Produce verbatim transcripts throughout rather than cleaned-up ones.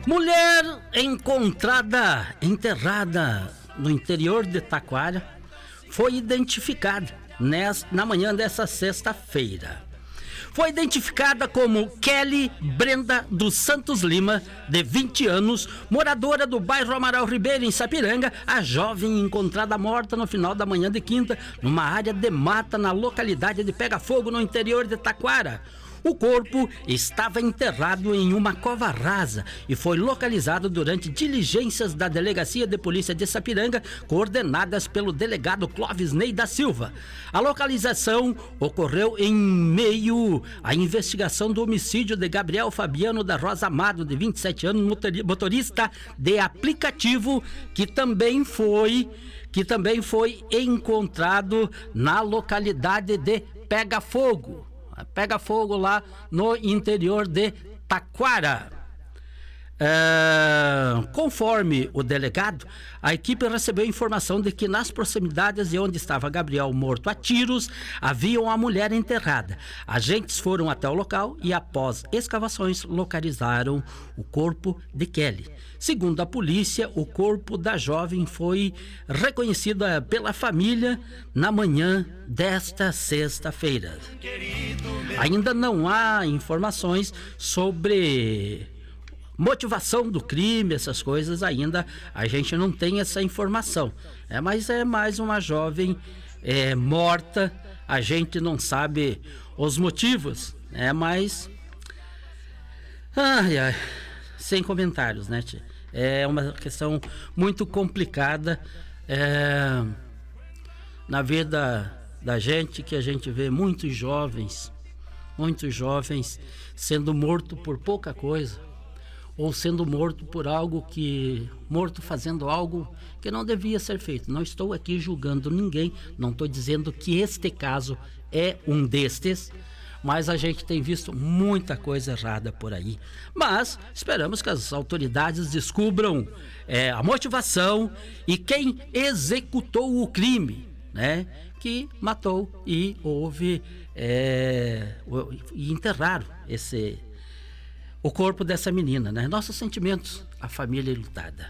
Mulher encontrada enterrada no interior de Taquara foi identificada nessa, na manhã dessa sexta-feira. Foi identificada como Kelly Brenda dos Santos Lima, de vinte anos, moradora do bairro Amaral Ribeiro, em Sapiranga. A jovem encontrada morta no final da manhã de quinta, numa área de mata na localidade de Pega Fogo, no interior de Taquara. O corpo estava enterrado em uma cova rasa e foi localizado durante diligências da Delegacia de Polícia de Sapiranga, coordenadas pelo delegado Clóvis Ney da Silva. A localização ocorreu em meio à investigação do homicídio de Gabriel Fabiano da Rosa Amado, de vinte e sete anos, motorista de aplicativo, que também foi, que também foi encontrado na localidade de Pega Fogo. Pega Fogo lá no interior de Taquara. É, conforme o delegado, a equipe recebeu informação de que nas proximidades de onde estava Gabriel morto a tiros, havia uma mulher enterrada. Agentes foram até o local e, após escavações, localizaram o corpo de Kelly. Segundo a polícia, o corpo da jovem foi reconhecido pela família na manhã desta sexta-feira. Ainda não há informações sobre motivação do crime, essas coisas ainda a gente não tem essa informação. É, mas é mais uma jovem é, morta, a gente não sabe os motivos, é, mas ai, ai, sem comentários, né, tia? É uma questão muito complicada é, na vida da gente, que a gente vê muitos jovens, muitos jovens sendo mortos por pouca coisa, ou sendo morto por algo que... morto fazendo algo que não devia ser feito. Não estou aqui julgando ninguém, não estou dizendo que este caso é um destes, mas a gente tem visto muita coisa errada por aí. Mas esperamos que as autoridades descubram é, a motivação e quem executou o crime, né? Que matou e houve... É, e enterraram esse... o corpo dessa menina, né? Nossos sentimentos à família enlutada.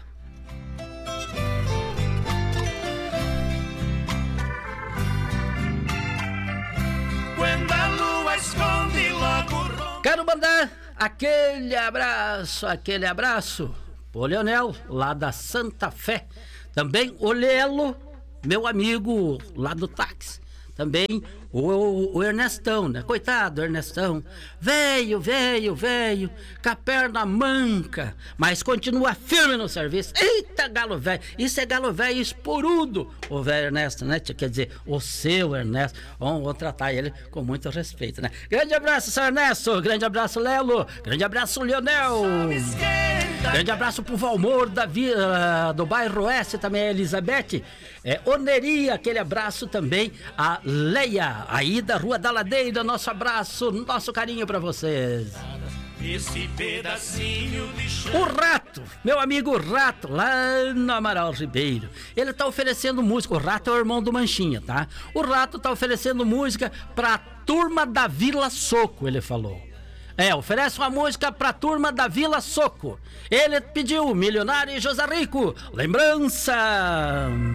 Quando a lua esconde logo... Quero mandar aquele abraço, aquele abraço pro Leonel, lá da Santa Fé. Também o Lelo, meu amigo lá do táxi. Também o, o Ernestão, né? Coitado, Ernestão. Veio, veio, veio, com a perna manca, mas continua firme no serviço. Eita, galo velho. Isso é galo velho esporudo, o velho Ernesto, né? Quer dizer, o seu Ernesto. Vamos, vou tratar ele com muito respeito, né? Grande abraço, seu Ernesto. Grande abraço, Lelo. Grande abraço, Leonel. Grande abraço pro Valmor da vila, do bairro Oeste, também a Elizabeth. É, Oneria, aquele abraço também a Leia, aí da Rua da Ladeira. Nosso abraço, nosso carinho pra vocês. Esse pedacinho de chão. O Rato, meu amigo Rato, lá no Amaral Ribeiro, ele tá oferecendo música. O Rato é o irmão do Manchinha, tá? O Rato tá oferecendo música pra turma da Vila Soco, ele falou. É, oferece uma música pra turma da Vila Soco. Ele pediu Milionário e José Rico, Lembrança.